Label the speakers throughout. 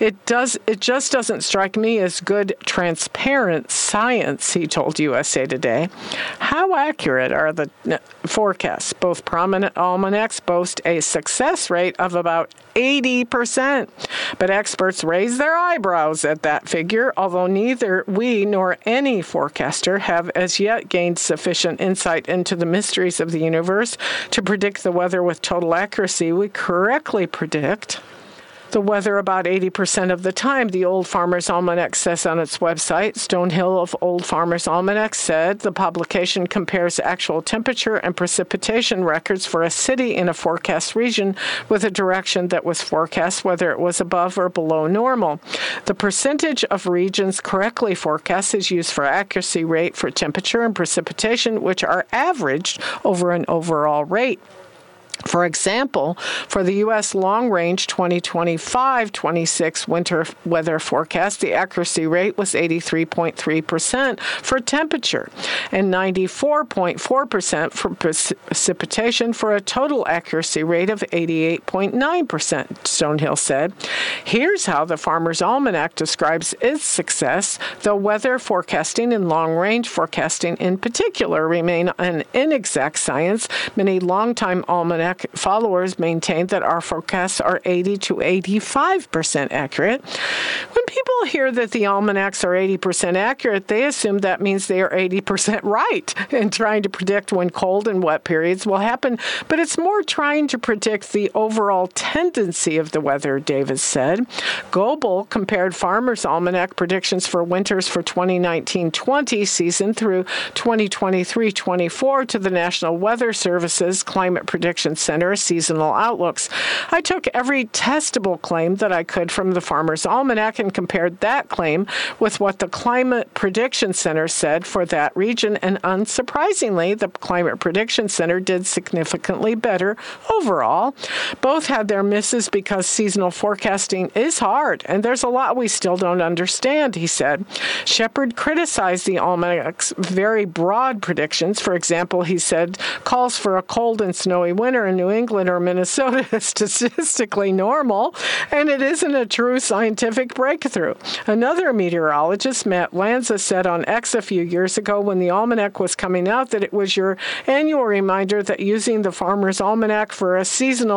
Speaker 1: It just doesn't strike me as good, transparent science, he told USA Today. How accurate are the forecasts? Both prominent almanacs boast a success rate of about 80%. But experts raise their eyebrows at that figure, although neither we nor any forecaster have as yet gained sufficient insight into the mysteries of the universe to predict the weather with total accuracy. We correctly predict the weather about 80% of the time, the Old Farmer's Almanac says on its website. Stonehill of Old Farmer's Almanac said the publication compares actual temperature and precipitation records for a city in a forecast region with a direction that was forecast, whether it was above or below normal. The percentage of regions correctly forecast is used for accuracy rate for temperature and precipitation, which are averaged over an overall rate. For example, for the U.S. long-range 2025-26 winter weather forecast, the accuracy rate was 83.3% for temperature and 94.4% for precipitation for a total accuracy rate of 88.9%, Stonehill said. Here's how the Farmer's Almanac describes its success, though weather forecasting and long-range forecasting in particular remain an inexact science. Many longtime almanac followers maintain that our forecasts are 80 to 85% accurate. When people hear that the almanacs are 80% accurate, they assume that means they are 80% right in trying to predict when cold and wet periods will happen. But it's more trying to predict the overall tendency of the weather, Davis said. Goebel compared Farmer's Almanac predictions for winters for 2019-20 season through 2023-24 to the National Weather Service's Climate Prediction Center seasonal outlooks. I took every testable claim that I could from the Farmer's Almanac and compared that claim with what the Climate Prediction Center said for that region, and unsurprisingly, the Climate Prediction Center did significantly better overall. Both had their misses because seasonal forecasting is hard, and there's a lot we still don't understand, he said. Shepard criticized the Almanac's very broad predictions. For example, he said calls for a cold and snowy winter in New England or Minnesota is statistically normal, and it isn't a true scientific breakthrough. Another meteorologist, Matt Lanza, said on X a few years ago when the almanac was coming out that it was your annual reminder that using the Farmer's Almanac for a seasonal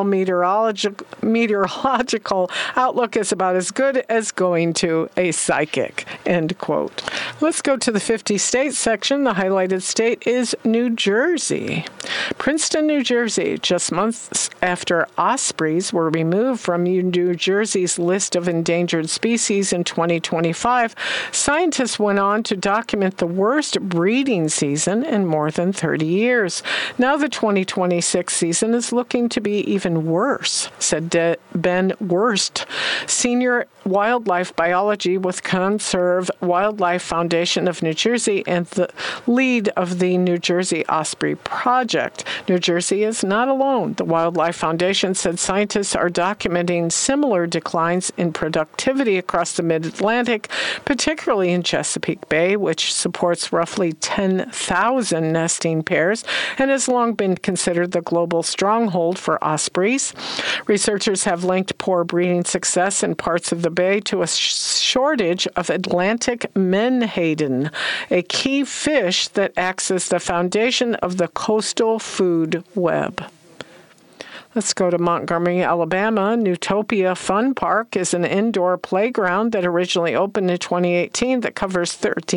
Speaker 1: meteorological outlook is about as good as going to a psychic, end quote. Let's go to the 50 states section. The highlighted state is New Jersey. Princeton, New Jersey, just months after ospreys were removed from New Jersey's list of endangered species in 2025, scientists went on to document the worst breeding season in more than 30 years. Now the 2026 season is looking to be even worse, said Ben Wurst, senior wildlife biology with Conserve Wildlife Foundation of New Jersey and the lead of the New Jersey Osprey Project. New Jersey is not alone. The Wildlife Foundation said scientists are documenting similar declines in productivity across the mid-Atlantic, particularly in Chesapeake Bay, which supports roughly 10,000 nesting pairs and has long been considered the global stronghold for ospreys. Researchers have linked poor breeding success in parts of the bay to a shortage of Atlantic menhaden, a key fish that acts as the foundation of the coastal food web. Let's go to Montgomery, Alabama. Newtopia Fun Park is an indoor playground that originally opened in 2018 that covers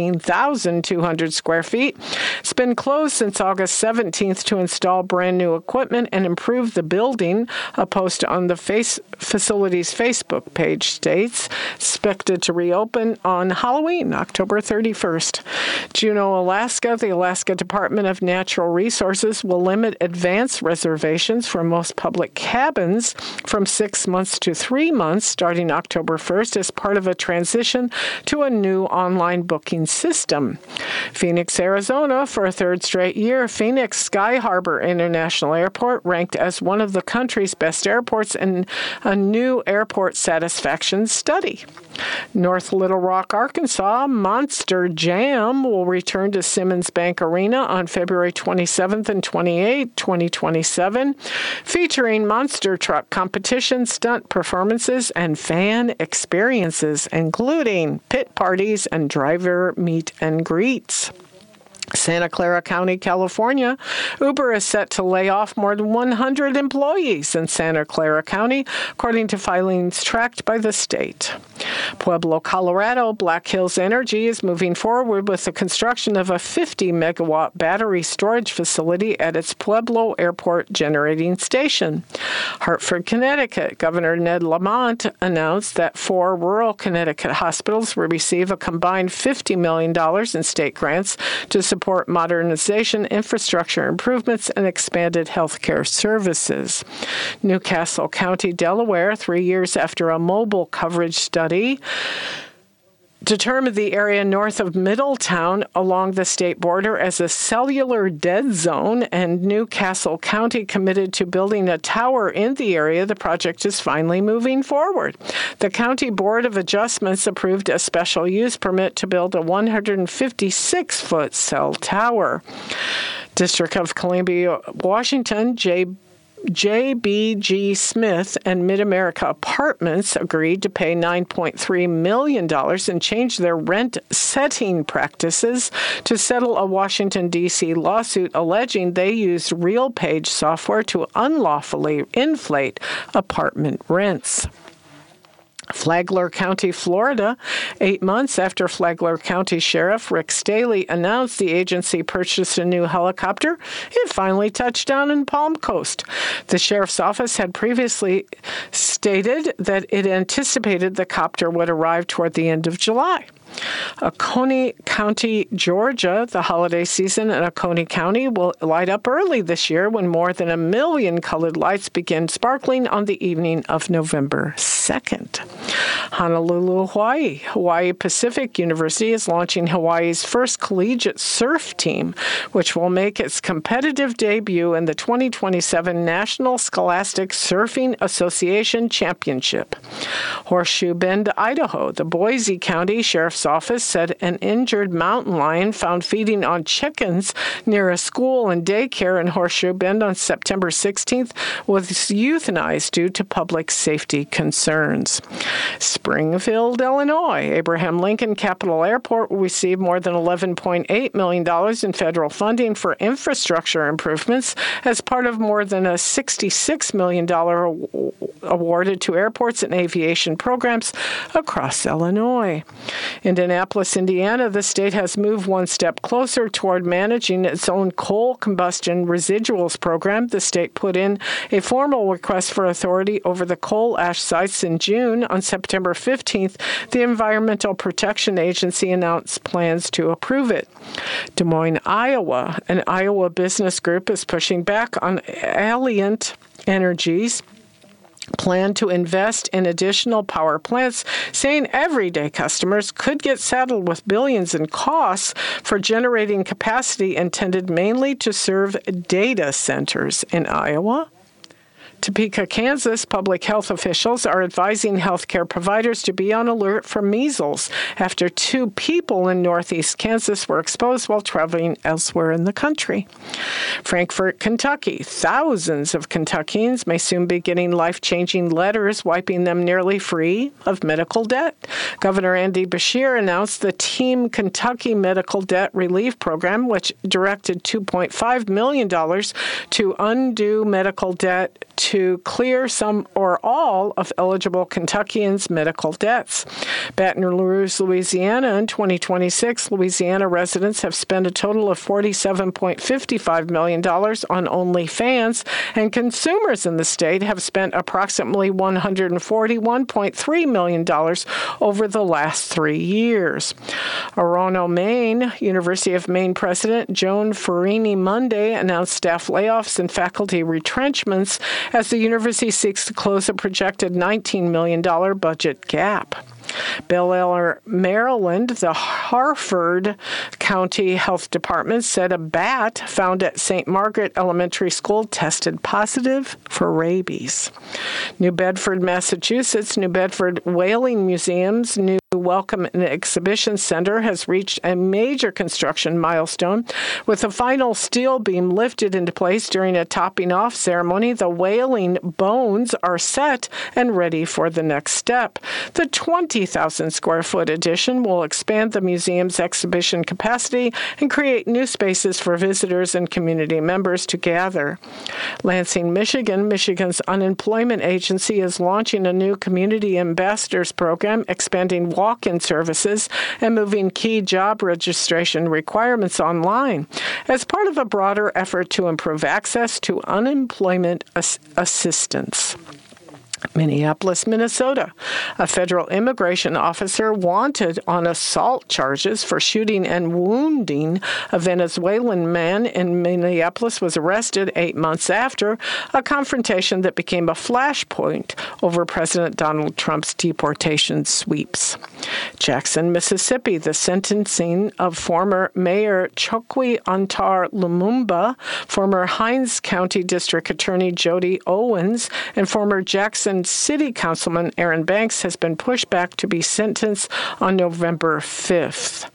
Speaker 1: 13,200 square feet. It's been closed since August 17th to install brand new equipment and improve the building. A post on the facility's Facebook page states, expected to reopen on Halloween, October 31st. Juneau, Alaska. The Alaska Department of Natural Resources will limit advance reservations for most public cabins from 6 months to 3 months starting October 1st as part of a transition to a new online booking system. Phoenix, Arizona. For a third straight year, Phoenix Sky Harbor International Airport ranked as one of the country's best airports in a new airport satisfaction study. North Little Rock, Arkansas. Monster Jam will return to Simmons Bank Arena on February 27th and 28th, 2027, featuring featuring monster truck competition, stunt performances, and fan experiences, including pit parties and driver meet and greets. Santa Clara County, California. Uber is set to lay off more than 100 employees in Santa Clara County, according to filings tracked by the state. Pueblo, Colorado. Black Hills Energy is moving forward with the construction of a 50-megawatt battery storage facility at its Pueblo Airport generating station. Hartford, Connecticut. Governor Ned Lamont announced that 4 rural Connecticut hospitals will receive a combined $50 million in state grants to support modernization, infrastructure improvements, and expanded health care services. Newcastle County, Delaware, 3 years after a mobile coverage study determined the area north of Middletown along the state border as a cellular dead zone, and Newcastle County committed to building a tower in the area. The project is finally moving forward. The County Board of Adjustments approved a special use permit to build a 156-foot cell tower. District of Columbia, Washington, JBG Smith and Mid-America Apartments agreed to pay $9.3 million and change their rent-setting practices to settle a Washington, D.C. lawsuit alleging they used RealPage software to unlawfully inflate apartment rents. Flagler County, Florida. 8 months after Flagler County Sheriff Rick Staley announced the agency purchased a new helicopter, it finally touched down in Palm Coast. The sheriff's office had previously stated that it anticipated the copter would arrive toward the end of July. Oconee County, Georgia. The holiday season in Oconee County will light up early this year when more than 1 million colored lights begin sparkling on the evening of November 2nd. Honolulu, Hawaii. Hawaii Pacific University is launching Hawaii's first collegiate surf team, which will make its competitive debut in the 2027 National Scholastic Surfing Association Championship. Horseshoe Bend, Idaho. The Boise County Sheriff's Office said an injured mountain lion found feeding on chickens near a school and daycare in Horseshoe Bend on September 16th was euthanized due to public safety concerns. Springfield, Illinois. Abraham Lincoln Capital Airport will receive more than $11.8 million in federal funding for infrastructure improvements as part of more than a $66 million awarded to airports and aviation programs across Illinois. Indianapolis, Indiana, the state has moved one step closer toward managing its own coal combustion residuals program. The state put in a formal request for authority over the coal ash sites in June. On September 15th, the Environmental Protection Agency announced plans to approve it. Des Moines, Iowa. An Iowa business group is pushing back on Alliant Energy's plan to invest in additional power plants, saying everyday customers could get saddled with billions in costs for generating capacity intended mainly to serve data centers in Iowa. Topeka, Kansas, public health officials are advising healthcare providers to be on alert for measles after 2 people in northeast Kansas were exposed while traveling elsewhere in the country. Frankfort, Kentucky. Thousands of Kentuckians may soon be getting life-changing letters wiping them nearly free of medical debt. Governor Andy Beshear announced the Team Kentucky Medical Debt Relief Program, which directed $2.5 million to undo medical debt to clear some or all of eligible Kentuckians' medical debts. Baton Rouge, Louisiana. In 2026, Louisiana residents have spent a total of $47.55 million on OnlyFans, and consumers in the state have spent approximately $141.3 million over the last 3 years. Orono, Maine. University of Maine President Joan Farini Monday announced staff layoffs and faculty retrenchments as the university seeks to close a projected $19 million budget gap. Bel Air, Maryland, the Harford County Health Department said a bat found at St. Margaret Elementary School tested positive for rabies. New Bedford, Massachusetts, New Bedford Whaling Museum's new Welcome and Exhibition Center has reached a major construction milestone, with the final steel beam lifted into place during a topping off ceremony. The Wailing bones are set and ready for the next step. The 20,000 square foot addition will expand the museum's exhibition capacity and create new spaces for visitors and community members to gather. Lansing, Michigan, Michigan's unemployment agency is launching a new community ambassadors program, expanding walk-in services and moving key job registration requirements online as part of a broader effort to improve access to unemployment assistance. Minneapolis, Minnesota. A federal immigration officer wanted on assault charges for shooting and wounding a Venezuelan man in Minneapolis was arrested 8 months after a confrontation that became a flashpoint over President Donald Trump's deportation sweeps. Jackson, Mississippi. The sentencing of former Mayor Chokwe Antar Lumumba, former Hinds County District Attorney Jody Owens, and former Jackson City Councilman Aaron Banks has been pushed back to be sentenced on November 5th.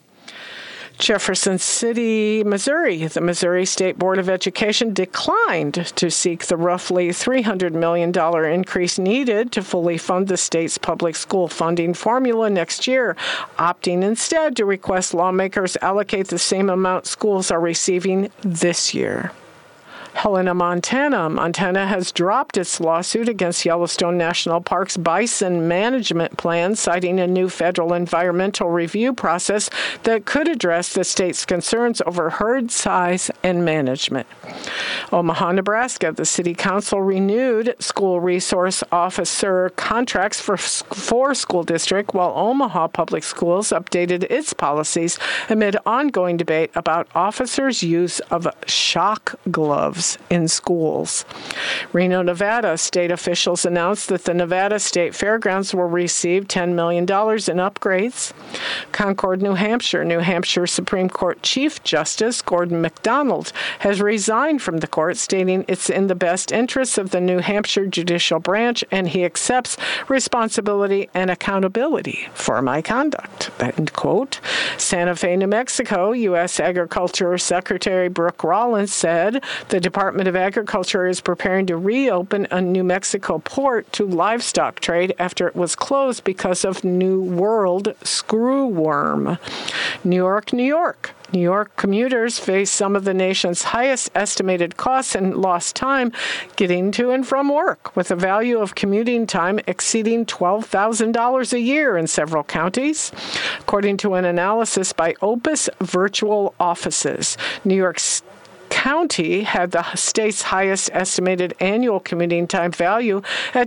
Speaker 1: Jefferson City, Missouri. The Missouri State Board of Education declined to seek the roughly $300 million increase needed to fully fund the state's public school funding formula next year, opting instead to request lawmakers allocate the same amount schools are receiving this year. Helena, Montana. Montana has dropped its lawsuit against Yellowstone National Park's bison management plan, citing a new federal environmental review process that could address the state's concerns over herd size and management. Omaha, Nebraska. The city council renewed school resource officer contracts for 4 school districts, while Omaha Public Schools updated its policies amid ongoing debate about officers' use of shock gloves in schools. Reno, Nevada. State officials announced that the Nevada State Fairgrounds will receive $10 million in upgrades. Concord, New Hampshire. New Hampshire Supreme Court Chief Justice Gordon MacDonald has resigned from the court, stating it's in the best interests of the New Hampshire judicial branch, and he accepts responsibility and accountability for my conduct. End quote. Santa Fe, New Mexico. U.S. Agriculture Secretary Brooke Rollins said the Department of Agriculture is preparing to reopen a New Mexico port to livestock trade after it was closed because of New World screwworm. New York, New York. New York commuters face some of the nation's highest estimated costs and lost time getting to and from work, with the value of commuting time exceeding $12,000 a year in several counties. According to an analysis by Opus Virtual Offices, New York's County had the state's highest estimated annual commuting time value at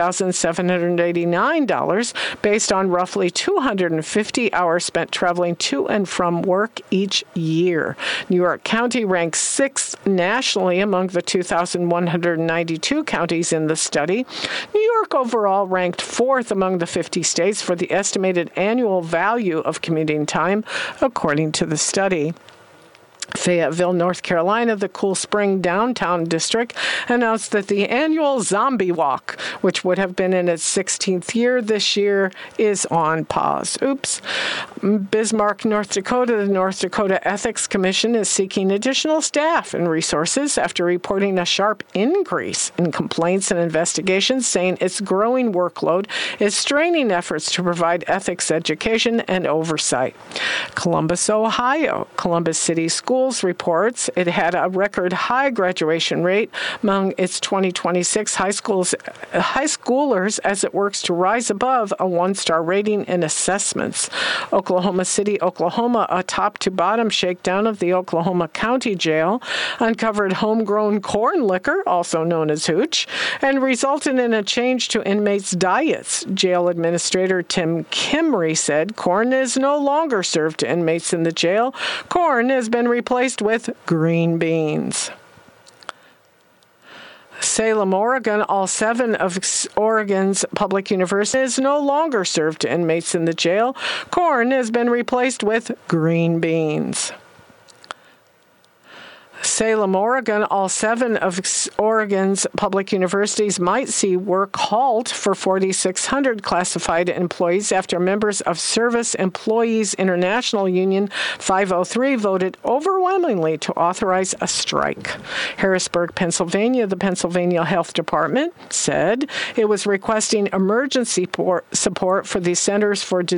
Speaker 1: $12,789, based on roughly 250 hours spent traveling to and from work each year. New York County ranks 6th nationally among the 2,192 counties in the study. New York overall ranked 4th among the 50 states for the estimated annual value of commuting time, according to the study. Fayetteville, North Carolina, the Cool Spring Downtown District announced that the annual Zombie Walk, which would have been in its 16th year this year, is on pause. Oops. Bismarck, North Dakota, the North Dakota Ethics Commission is seeking additional staff and resources after reporting a sharp increase in complaints and investigations, saying its growing workload is straining efforts to provide ethics education and oversight. Columbus, Ohio. Columbus City Schools reports it had a record high graduation rate among its 2026 high schoolers as it works to rise above a 1-star rating in assessments. Oklahoma City, Oklahoma, a top-to-bottom shakedown of the Oklahoma County Jail uncovered homegrown corn liquor, also known as hooch, and resulted in a change to inmates' diets. Jail Administrator Tim Kimry said corn is no longer served to inmates in the jail. Corn has been replaced with green beans. Salem, Oregon, all 7 of Oregon's public universities no longer serve to inmates in the jail. Corn has been replaced with green beans. Salem, Oregon, all 7 of Oregon's public universities might see work halt for 4,600 classified employees after members of Service Employees International Union 503 voted overwhelmingly to authorize a strike. Harrisburg, Pennsylvania, the Pennsylvania Health Department said it was requesting emergency support for the Centers for